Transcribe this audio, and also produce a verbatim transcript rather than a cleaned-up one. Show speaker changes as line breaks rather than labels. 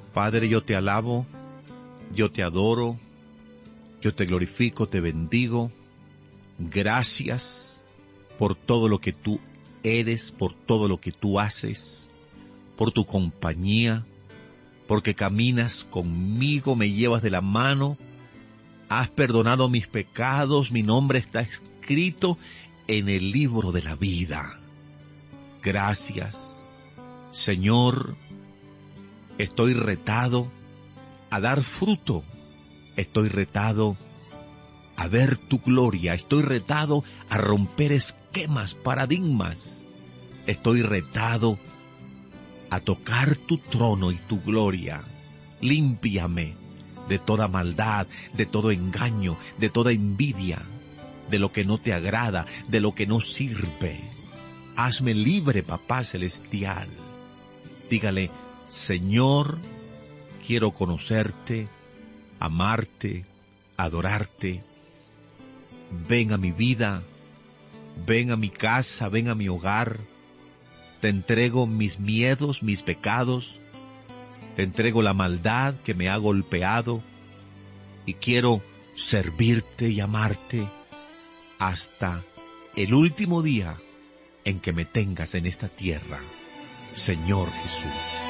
Padre, yo te alabo, yo te adoro, yo te glorifico, te bendigo. Gracias por todo lo que tú eres, por todo lo que tú haces, por tu compañía, porque caminas conmigo, me llevas de la mano, has perdonado mis pecados, mi nombre está escrito en el libro de la vida. Gracias, Señor. Estoy retado a dar fruto, estoy retado a ver tu gloria, estoy retado a romper esquemas, paradigmas, estoy retado a tocar tu trono y tu gloria. Límpiame de toda maldad, de todo engaño, de toda envidia, de lo que no te agrada, de lo que no sirve. Hazme libre, Papá Celestial. Dígale: Señor, quiero conocerte, amarte, adorarte. Ven a mi vida, ven a mi casa, ven a mi hogar. Te entrego mis miedos, mis pecados. Te entrego la maldad que me ha golpeado. Y quiero servirte y amarte hasta el último día en que me tengas en esta tierra, Señor Jesús.